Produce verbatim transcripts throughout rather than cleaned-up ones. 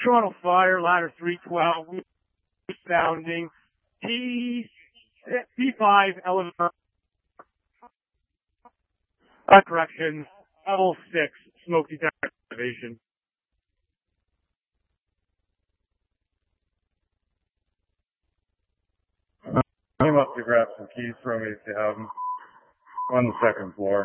Toronto Fire, ladder three twelve, sounding T, T five, elevator, uh, correction, level six, smoke detector activation. Came up to grab some keys from me if you have them. On the second floor.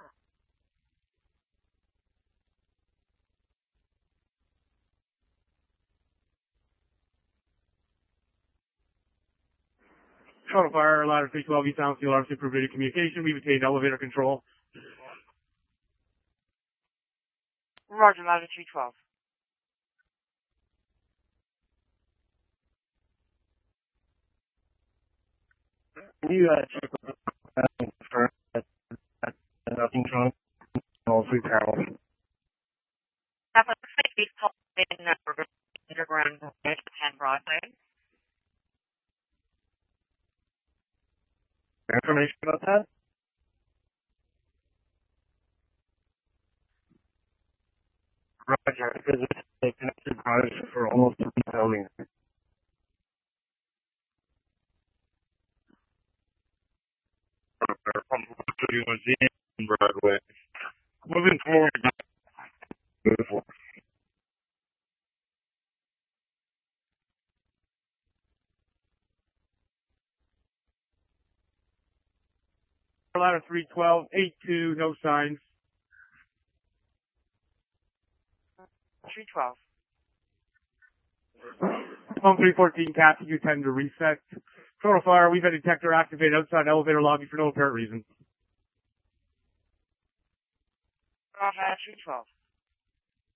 Toronto Fire, ladder three twelve, East Sound, alarm super video communication. We've attained elevator control. Roger, ladder three twelve. Can you uh, check with the first at nothing trunk? All three panels. That looks like we called in uh, underground ten Broadway. Information about that? Roger, because it's a connected garage for almost three buildings. From Broadway. Moving forward. Beautiful. Ladder three twelve, eight two, no signs. three twelve. Home three fourteen, Captain, you tend to reset. Toronto Fire, we've had a detector activated outside elevator lobby for no apparent reason. Roger, three twelve.